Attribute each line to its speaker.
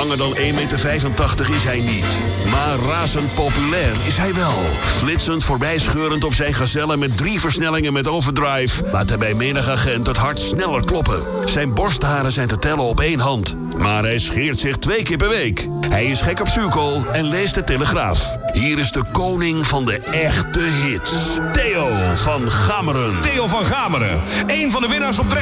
Speaker 1: Langer dan 1,85 meter is hij niet. Maar razend populair is hij wel. Flitsend voorbijscheurend op zijn gazelle met 3 versnellingen met overdrive... laat hij bij menig agent het hart sneller kloppen. Zijn borstharen zijn te tellen op 1 hand. Maar hij scheert zich 2 keer per week. Hij is gek op zuurkool en leest de Telegraaf. Hier is de koning van de echte hits. Theo van Gameren.
Speaker 2: Theo van Gameren. Een van de winnaars op